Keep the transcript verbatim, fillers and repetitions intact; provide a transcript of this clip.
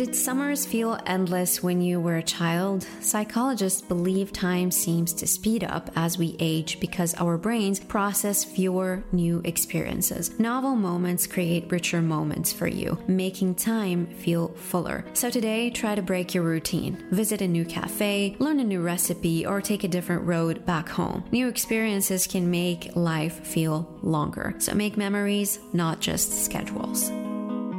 Did summers feel endless when you were a child? Psychologists believe time seems to speed up as we age because our brains process fewer new experiences. Novel moments create richer moments for you, making time feel fuller. So today, try to break your routine. Visit a new cafe, learn a new recipe, or take a different road back home. New experiences can make life feel longer. So make memories, not just schedules.